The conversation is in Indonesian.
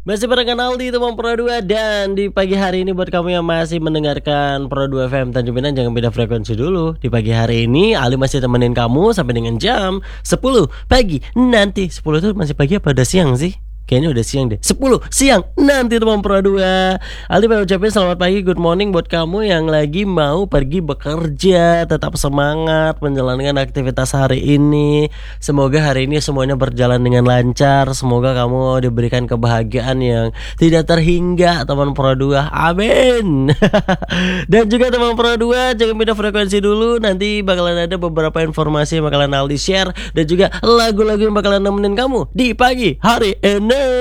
Masih barengan Aldi teman Pro 2. Dan di pagi hari ini buat kamu yang masih mendengarkan Pro 2 FM Tanjung Pinang, jangan beda frekuensi dulu. Di pagi hari ini Ali masih temenin kamu sampai dengan jam 10 pagi. Nanti 10 itu masih pagi apa udah siang sih? Kayaknya udah siang deh. 10 siang nanti teman Pro 2. Aldi mau ucapin selamat pagi, good morning buat kamu yang lagi mau pergi bekerja. Tetap semangat menjalankan aktivitas hari ini. Semoga hari ini semuanya berjalan dengan lancar. Semoga kamu diberikan kebahagiaan yang tidak terhingga teman Pro 2. Amin. Dan juga teman Pro 2, jangan beda frekuensi dulu. Nanti bakalan ada beberapa informasi yang bakalan Aldi share, dan juga lagu-lagu yang bakalan nemenin kamu di pagi hari ini.